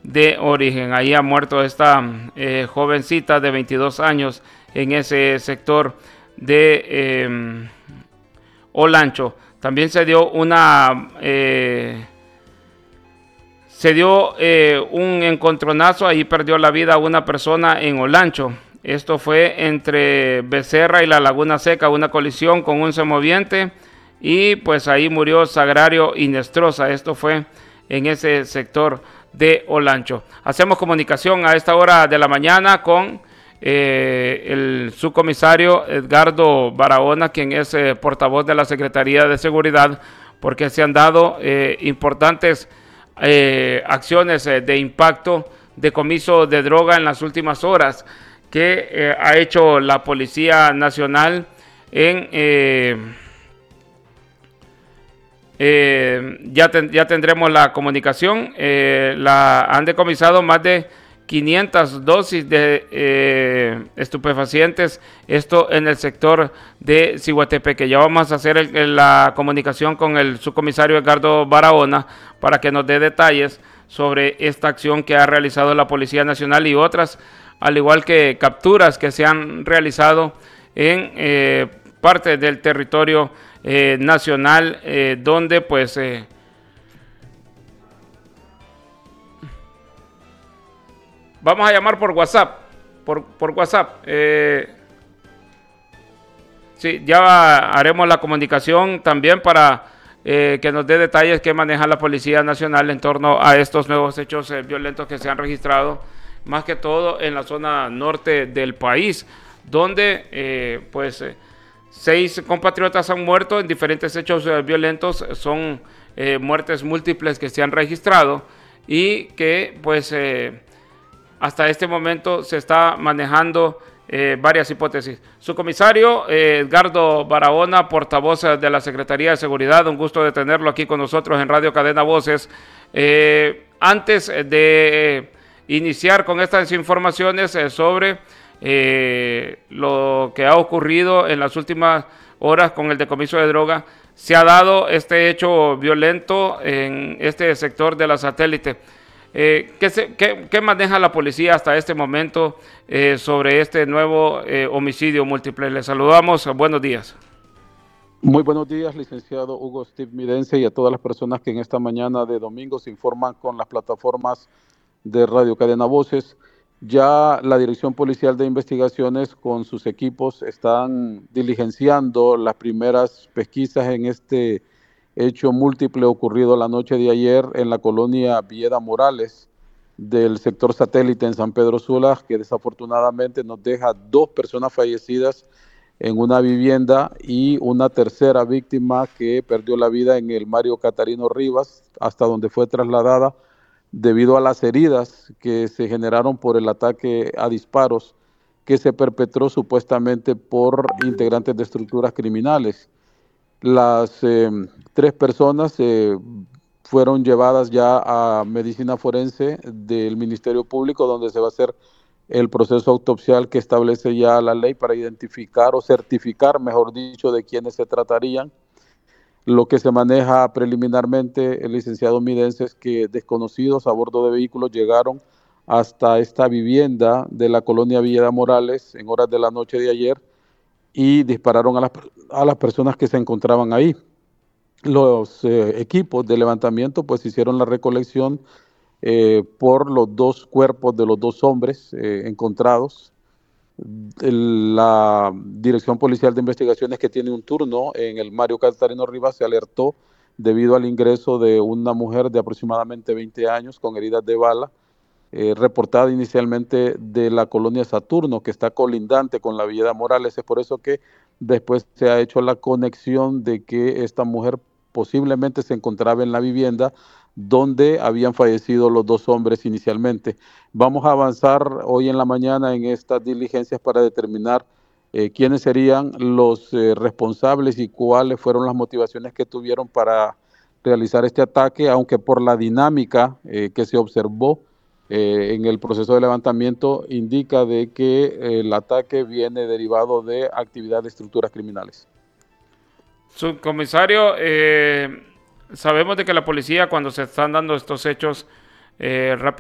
de origen. Ahí ha muerto esta jovencita de 22 años en ese sector de Olancho. También se dio un encontronazo, ahí perdió la vida una persona en Olancho. Esto fue entre Becerra y la Laguna Seca, una colisión con un semoviente y pues ahí murió Sagrario Inestrosa. Esto fue en ese sector de Olancho. Hacemos comunicación a esta hora de la mañana con el subcomisario Edgardo Barahona, quien es portavoz de la Secretaría de Seguridad, porque se han dado importantes acciones de impacto, decomiso de droga en las últimas horas que ha hecho la Policía Nacional ya tendremos la comunicación. Han decomisado más de 500 dosis de estupefacientes, esto en el sector de Ciguatepeque. Ya vamos a hacer la comunicación con el subcomisario Edgardo Barahona para que nos dé detalles sobre esta acción que ha realizado la Policía Nacional y otras, al igual que capturas que se han realizado en parte del territorio nacional, donde pues vamos a llamar por WhatsApp, por WhatsApp. Sí, ya haremos la comunicación también para que nos dé detalles que maneja la Policía Nacional en torno a estos nuevos hechos violentos que se han registrado, más que todo en la zona norte del país, donde 6 compatriotas han muerto en diferentes hechos violentos. Son muertes múltiples que se han registrado y que pues hasta este momento se está manejando varias hipótesis. Su comisario Edgardo Barahona, portavoz de la Secretaría de Seguridad, un gusto de tenerlo aquí con nosotros en Radio Cadena Voces. Antes de iniciar con estas informaciones sobre lo que ha ocurrido en las últimas horas con el decomiso de droga, se ha dado este hecho violento en este sector de la Satélite. ¿Qué maneja la policía hasta este momento sobre este nuevo homicidio múltiple? Le saludamos, buenos días. Muy buenos días, licenciado Hugo Steve Midense, y a todas las personas que en esta mañana de domingo se informan con las plataformas de Radio Cadena Voces. Ya la Dirección Policial de Investigaciones con sus equipos están diligenciando las primeras pesquisas en este hecho múltiple ocurrido la noche de ayer en la colonia Villeda Morales del sector Satélite en San Pedro Sula, que desafortunadamente nos deja 2 personas fallecidas en una vivienda y una tercera víctima que perdió la vida en el Mario Catarino Rivas, hasta donde fue trasladada debido a las heridas que se generaron por el ataque a disparos que se perpetró supuestamente por integrantes de estructuras criminales. Las 3 personas fueron llevadas ya a medicina forense del Ministerio Público, donde se va a hacer el proceso autopsial que establece ya la ley para identificar o certificar, mejor dicho, de quiénes se tratarían. Lo que se maneja preliminarmente, el licenciado Midense, es que desconocidos a bordo de vehículos llegaron hasta esta vivienda de la colonia Villeda Morales en horas de la noche de ayer y dispararon a las personas que se encontraban ahí. Los equipos de levantamiento pues hicieron la recolección por los 2 cuerpos de los 2 hombres encontrados. La Dirección Policial de Investigaciones, que tiene un turno en el Mario Catarino Rivas, se alertó debido al ingreso de una mujer de aproximadamente 20 años con heridas de bala, reportada inicialmente de la colonia Saturno, que está colindante con la Villeda Morales. Es por eso que después se ha hecho la conexión de que esta mujer posiblemente se encontraba en la vivienda donde habían fallecido los 2 hombres inicialmente. Vamos a avanzar hoy en la mañana en estas diligencias para determinar quiénes serían los responsables y cuáles fueron las motivaciones que tuvieron para realizar este ataque, aunque por la dinámica que se observó en el proceso de levantamiento indica de que el ataque viene derivado de actividad de estructuras criminales. Subcomisario, sabemos de que la policía, cuando se están dando estos hechos rápidamente,